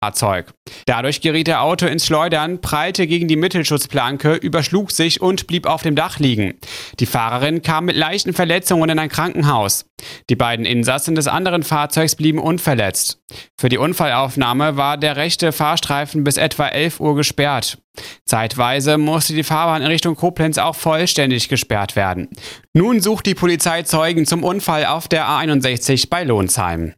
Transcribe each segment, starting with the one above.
Fahrzeug. Dadurch geriet der Auto ins Schleudern, prallte gegen die Mittelschutzplanke, überschlug sich und blieb auf dem Dach liegen. Die Fahrerin kam mit leichten Verletzungen in ein Krankenhaus. Die beiden Insassen des anderen Fahrzeugs blieben unverletzt. Für die Unfallaufnahme war der rechte Fahrstreifen bis etwa 11 Uhr gesperrt. Zeitweise musste die Fahrbahn in Richtung Koblenz auch vollständig gesperrt werden. Nun sucht die Polizei Zeugen zum Unfall auf der A61 bei Lonsheim.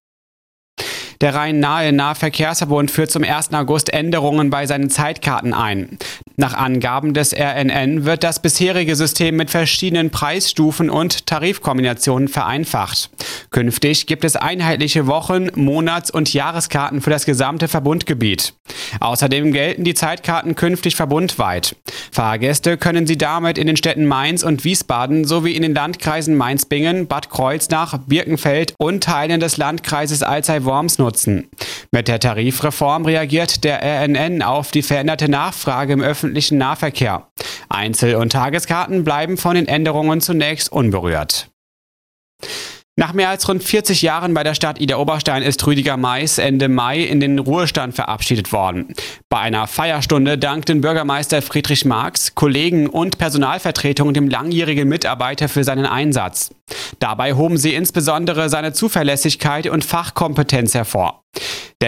Der Rhein-Nahe Nahverkehrsverbund führt zum 1. August Änderungen bei seinen Zeitkarten ein. Nach Angaben des RNN wird das bisherige System mit verschiedenen Preisstufen und Tarifkombinationen vereinfacht. Künftig gibt es einheitliche Wochen-, Monats- und Jahreskarten für das gesamte Verbundgebiet. Außerdem gelten die Zeitkarten künftig verbundweit. Fahrgäste können sie damit in den Städten Mainz und Wiesbaden sowie in den Landkreisen Mainz-Bingen, Bad Kreuznach, Birkenfeld und Teilen des Landkreises Alzey-Worms nutzen. Mit der Tarifreform reagiert der RNN auf die veränderte Nachfrage im öffentlichen Nahverkehr. Einzel- und Tageskarten bleiben von den Änderungen zunächst unberührt. Nach mehr als rund 40 Jahren bei der Stadt Idar-Oberstein ist Rüdiger Mais Ende Mai in den Ruhestand verabschiedet worden. Bei einer Feierstunde dankten Bürgermeister Friedrich Marx, Kollegen und Personalvertretung dem langjährigen Mitarbeiter für seinen Einsatz. Dabei hoben sie insbesondere seine Zuverlässigkeit und Fachkompetenz hervor. Der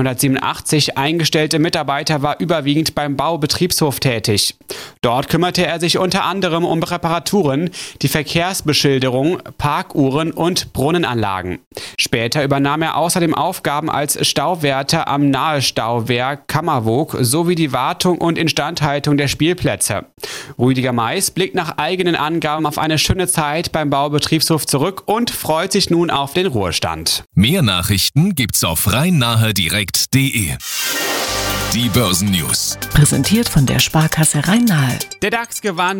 1987 eingestellte Mitarbeiter war überwiegend beim Baubetriebshof tätig. Dort kümmerte er sich unter anderem um Reparaturen, die Verkehrsbeschilderung, Parkuhren und Brunnenanlagen. Später übernahm er außerdem Aufgaben als Stauwärter am Nahestauwerk Kammerwoog sowie die Wartung und Instandhaltung der Spielplätze. Rüdiger Mais blickt nach eigenen Angaben auf eine schöne Zeit beim Baubetriebshof zurück und freut sich nun auf den Ruhestand. Mehr Nachrichten gibt's auf rheinnahedirekt.de. Die Börsennews. Präsentiert von der Sparkasse Rhein-Nahe. Der DAX gewann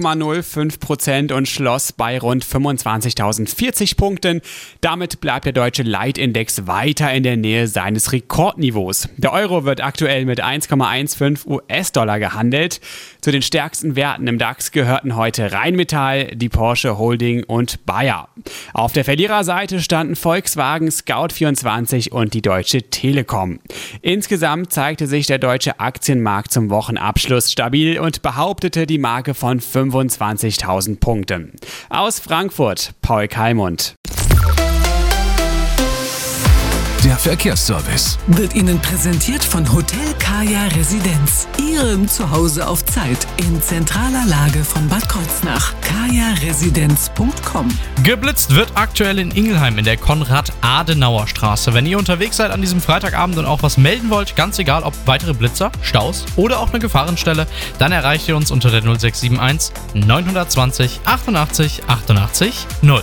0,05% und schloss bei rund 25.040 Punkten. Damit bleibt der deutsche Leitindex weiter in der Nähe seines Rekordniveaus. Der Euro wird aktuell mit 1,15 US-Dollar gehandelt. Zu den stärksten Werten im DAX gehörten heute Rheinmetall, die Porsche Holding und Bayer. Auf der Verliererseite standen Volkswagen, Scout24 und die Deutsche Telekom. Insgesamt zeigte sich der deutsche Aktienmarkt zum Wochenabschluss stabil und behauptete die Marke von 25.000 Punkten. Aus Frankfurt, Paul Kalmund. Der Verkehrsservice Wird Ihnen präsentiert von Hotel Kaya Residenz. Ihrem Zuhause auf Zeit in zentraler Lage von Bad Kreuznach. kajaresidenz.com. Geblitzt wird aktuell in Ingelheim in der Konrad-Adenauer-Straße. Wenn ihr unterwegs seid an diesem Freitagabend und auch was melden wollt, ganz egal ob weitere Blitzer, Staus oder auch eine Gefahrenstelle, dann erreicht ihr uns unter der 0671 920 88 88 0.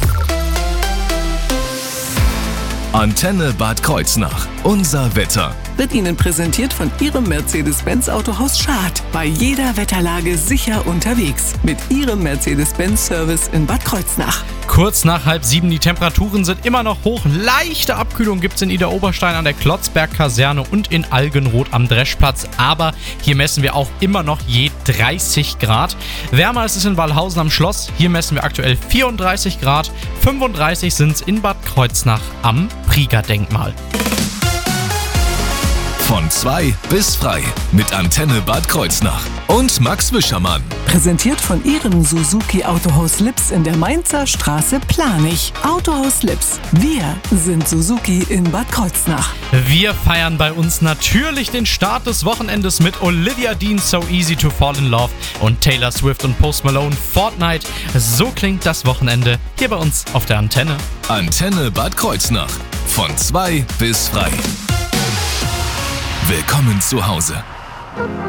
Antenne Bad Kreuznach. Unser Wetter. Wird Ihnen präsentiert von Ihrem Mercedes-Benz Autohaus Schad. Bei jeder Wetterlage sicher unterwegs. Mit Ihrem Mercedes-Benz-Service in Bad Kreuznach. Kurz nach 6:30, die Temperaturen sind immer noch hoch. Leichte Abkühlung gibt es in Idar-Oberstein an der Klotzberg-Kaserne und in Algenroth am Dreschplatz. Aber hier messen wir auch immer noch je 30 Grad. Wärmer ist es in Wallhausen am Schloss. Hier messen wir aktuell 34 Grad. 35 sind es in Bad Kreuznach am Prieger-Denkmal. Von 2 bis frei mit Antenne Bad Kreuznach und Max Wischermann. Präsentiert von Ihrem Suzuki Autohaus Lips in der Mainzer Straße Planich. Autohaus Lips. Wir sind Suzuki in Bad Kreuznach. Wir feiern bei uns natürlich den Start des Wochenendes mit Olivia Dean So Easy to Fall in Love und Taylor Swift und Post Malone Fortnite. So klingt das Wochenende hier bei uns auf der Antenne. Antenne Bad Kreuznach. Von 2 bis frei. Willkommen zu Hause.